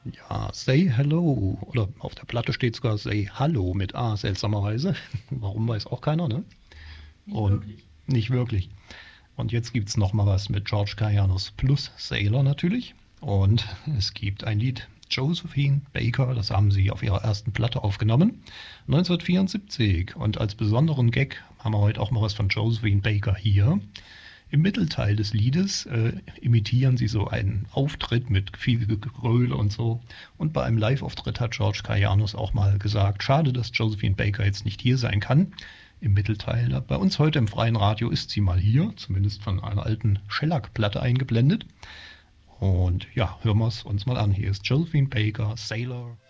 Ja, Say Hello. Oder auf der Platte steht sogar Say Hallo mit A, seltsamerweise. Warum weiß auch keiner, ne? Nicht Und wirklich. nicht wirklich. Und jetzt gibt's noch mal was mit George Kaianos plus Sailor natürlich. Und es gibt ein Lied, Josephine Baker, das haben sie auf ihrer ersten Platte aufgenommen, 1974. Und als besonderen Gag haben wir heute auch mal was von Josephine Baker hier. Im Mittelteil des Liedes imitieren sie so einen Auftritt mit viel Gegröle und so. Und bei einem Live-Auftritt hat George Kaianos auch mal gesagt, schade, dass Josephine Baker jetzt nicht hier sein kann. Im Mittelteil. Bei uns heute im freien Radio ist sie mal hier, zumindest von einer alten Shellac-Platte eingeblendet. Und ja, hören wir es uns mal an. Hier ist Josephine Baker, Sailor.